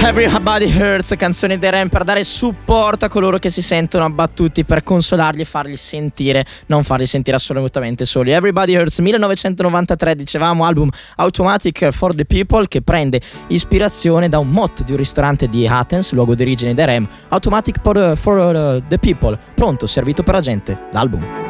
Everybody Hurts, canzone dei Rem per dare supporto a coloro che si sentono abbattuti, per consolarli e farli sentire, non farli sentire assolutamente soli. Everybody Hurts 1993, dicevamo, album Automatic for the People, che prende ispirazione da un motto di un ristorante di Athens, luogo d'origine dei Rem: Automatic for the People, pronto, servito per la gente, l'album.